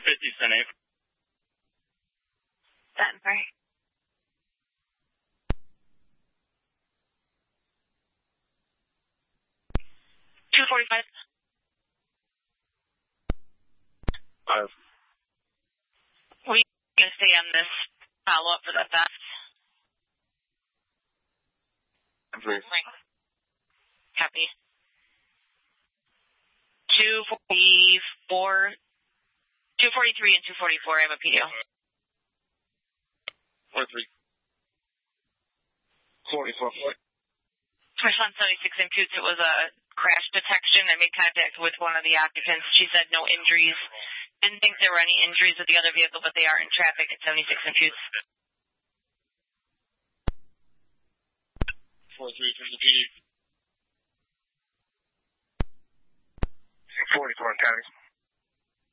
50 Cent 8. Denver. 245. 5. We can stay on this follow-up for the theft. Please. Copy. 243 and 244, I have a PO. 43. 44. Response 76 imputes it was a crash detection. I made contact with one of the occupants. She said no injuries. Didn't think there were any injuries with the other vehicle, but they are in traffic at 76 imputes. 43 from the PD. 44 in counties.